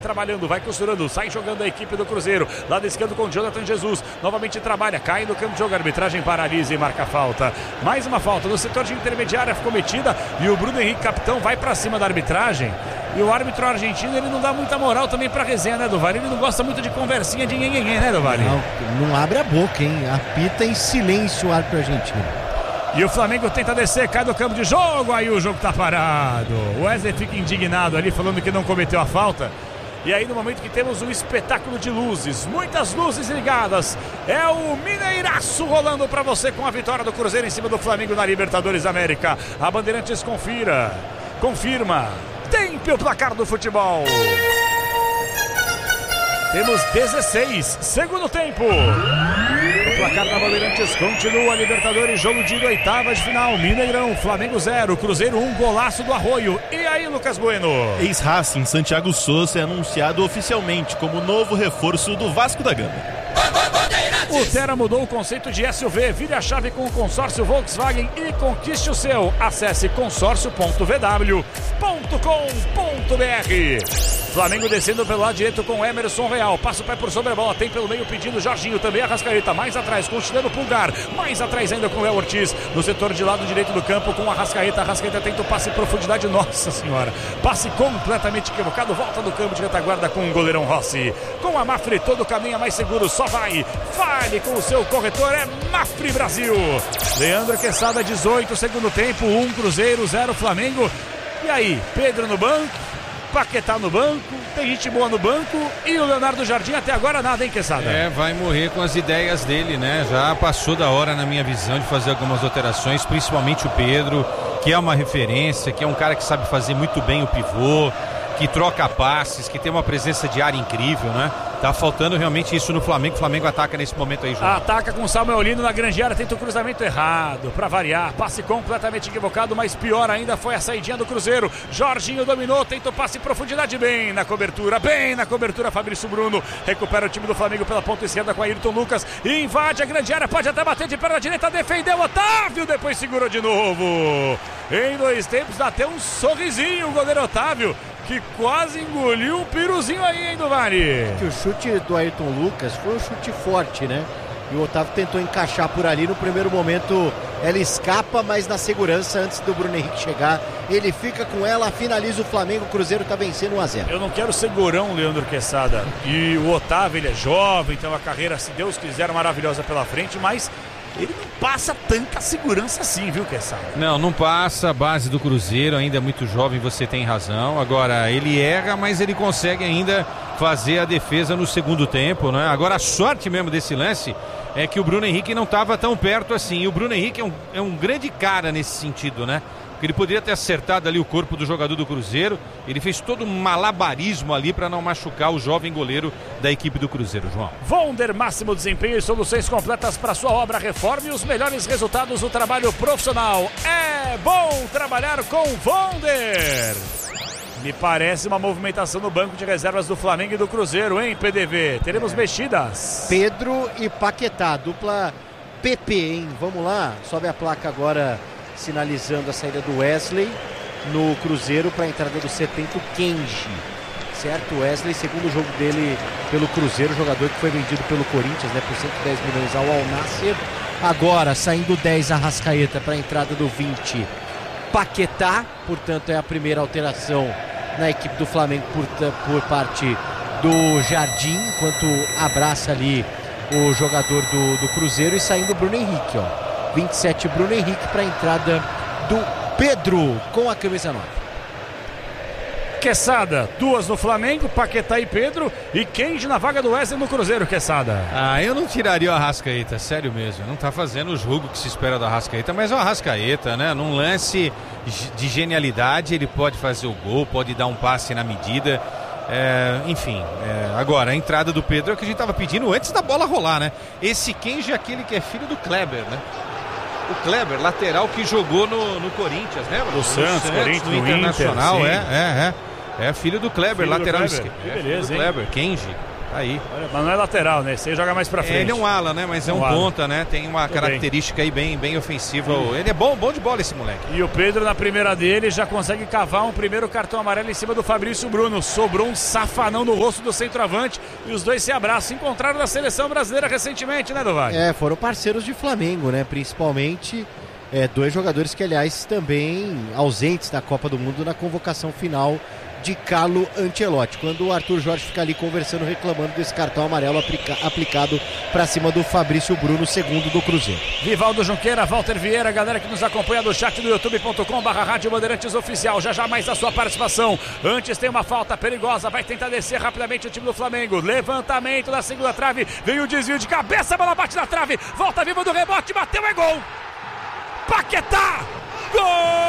Trabalhando, vai costurando, sai jogando a equipe do Cruzeiro. Lado esquerdo com Jonathan Jesus. Novamente trabalha, cai no campo de jogo. A arbitragem paralisa e marca a falta. Mais uma falta no setor de intermediária cometida. E o Bruno Henrique, capitão, vai pra cima da arbitragem. E o árbitro argentino, ele não dá muita moral também pra resenha, né, Duvari? Ele não gosta muito de conversinha de nhenhenhen, né, Duvari? Não abre a boca, hein? Apita em silêncio o árbitro argentino. E o Flamengo tenta descer, cai do campo de jogo. Aí o jogo tá parado. O Wesley fica indignado ali, falando que não cometeu a falta. E aí no momento que temos um espetáculo de luzes, muitas luzes ligadas, é o Mineiraço rolando para você com a vitória do Cruzeiro em cima do Flamengo na Libertadores América. A Bandeirantes confirma, tempo o placar do futebol. Temos 16, segundo tempo. O placar da Bandeirantes continua, Libertadores, jogo de oitavas de final. Mineirão, Flamengo 0, Cruzeiro 1, golaço do Arroio. E aí, Lucas Bueno? Ex-Racing, Santiago Souza é anunciado oficialmente como novo reforço do Vasco da Gama. O Terra mudou o conceito de SUV. Vire a chave com o consórcio Volkswagen e conquiste o seu. Acesse consórcio.vw.com.br. Flamengo descendo pelo lado direito com Emerson Real. Passa o pé por sobre a bola. Tem pelo meio pedindo Jorginho. Também Arrascaeta. Mais atrás com o chileno Pulgar. Mais atrás ainda com o Léo Ortiz. No setor de lado direito do campo com Arrascaeta. Arrascaeta tenta o passe em profundidade. Nossa senhora. Passe completamente equivocado. Volta do campo de retaguarda com o goleirão Rossi. Com a Mafre todo o caminho é mais seguro. Só vai. Fale com o seu corretor. É Mafre Brasil. Leandro Quesada 18, segundo tempo. 1 Cruzeiro, 0 Flamengo. E aí, Pedro no banco, Paquetá no banco, tem gente boa no banco e o Leonardo Jardim até agora nada, hein, Quesada? Vai morrer com as ideias dele, né? Já passou da hora, na minha visão, de fazer algumas alterações, principalmente o Pedro, que é uma referência, que é um cara que sabe fazer muito bem o pivô, que troca passes, que tem uma presença de área incrível, né? Tá faltando realmente isso no Flamengo. O Flamengo ataca nesse momento aí, João. Ataca com o Samuel Lino na grande área, tenta o cruzamento errado, pra variar, passe completamente equivocado, mas pior ainda foi a saidinha do Cruzeiro. Jorginho dominou, tenta o passe em profundidade, bem na cobertura, Fabrício Bruno, recupera o time do Flamengo pela ponta esquerda com Ayrton Lucas, invade a grande área, pode até bater de perna direita, defendeu Otávio, depois segurou de novo. Em 2 tempos dá até um sorrisinho o goleiro Otávio, que quase engoliu o piruzinho aí, hein, Duvari? Que o chute do Ayrton Lucas foi um chute forte, né? E o Otávio tentou encaixar por ali. No primeiro momento ela escapa, mas na segurança, antes do Bruno Henrique chegar, ele fica com ela, finaliza o Flamengo. O Cruzeiro tá vencendo 1-0. Eu não quero ser gorão, Leandro Quesada. E o Otávio, ele é jovem, tem uma carreira, se Deus quiser, maravilhosa pela frente, mas ele não passa tanta segurança assim, viu, Quesada? Não passa. A base do Cruzeiro ainda é muito jovem, você tem razão. Agora, ele erra, mas ele consegue ainda fazer a defesa no segundo tempo, né? Agora, a sorte mesmo desse lance é que o Bruno Henrique não estava tão perto assim. E o Bruno Henrique é um grande cara nesse sentido, né? Porque ele poderia ter acertado ali o corpo do jogador do Cruzeiro. Ele fez todo um malabarismo ali para não machucar o jovem goleiro da equipe do Cruzeiro, João. Vonder, máximo desempenho e soluções completas para sua obra. Reforme os melhores resultados do trabalho profissional. É bom trabalhar com Vonder. Me parece uma movimentação no banco de reservas do Flamengo e do Cruzeiro, hein, PDV? Teremos mexidas. Pedro e Paquetá, dupla PP, hein? Vamos lá, sobe a placa agora, sinalizando a saída do Wesley no Cruzeiro para a entrada do 70, o Kenji. Certo, Wesley, segundo jogo dele pelo Cruzeiro, jogador que foi vendido pelo Corinthians, né, por 110 milhões ao Al Nassr. Agora, saindo 10 Arrascaeta para a entrada do 20, Paquetá. Portanto, é a primeira alteração na equipe do Flamengo por parte do Jardim, enquanto abraça ali o jogador do Cruzeiro. E saindo o Bruno Henrique, ó. 27 Bruno Henrique para a entrada do Pedro com a camisa 9. Quesada, 2 no Flamengo, Paquetá e Pedro, e Kenji na vaga do Wesley no Cruzeiro, Quesada. Eu não tiraria o Arrascaeta, sério mesmo. Não tá fazendo o jogo que se espera do Arrascaeta, mas o Arrascaeta, né, num lance de genialidade, ele pode fazer o gol, pode dar um passe na medida. Agora, a entrada do Pedro é o que a gente tava pedindo antes da bola rolar, né? Esse Kenji é aquele que é filho do Kleber, né? O Kleber, lateral que jogou no Corinthians, né? No Santos, Corinthians, no Internacional, Inter, é filho do Kleber, filho lateral do Kleber. esquerdo. Beleza, do Kleber, Kenji. Aí. Olha, mas não é lateral, né? Esse aí joga mais pra frente. Ele é um ala, né? Mas é um ponta, né? Tem uma característica aí bem ofensiva. Ele é bom de bola esse moleque. E o Pedro, na primeira dele, já consegue cavar um primeiro cartão amarelo em cima do Fabrício Bruno. Sobrou um safanão no rosto do centroavante e os dois se abraçam. Se encontraram na seleção brasileira recentemente, né, Dovani? Foram parceiros de Flamengo, né? Principalmente dois jogadores que, aliás, também ausentes da Copa do Mundo na convocação final de Carlo Ancelotti, quando o Arthur Jorge fica ali conversando, reclamando desse cartão amarelo aplicado para cima do Fabrício Bruno, segundo do Cruzeiro. Vivaldo Junqueira, Walter Vieira, galera que nos acompanha do chat do youtube.com/Rádio Bandeirantes Oficial, já mais a sua participação. Antes tem uma falta perigosa, vai tentar descer rapidamente o time do Flamengo, levantamento da segunda trave, vem o desvio de cabeça, a bola bate na trave, volta viva do rebote, bateu, é gol! Paquetá! Gol!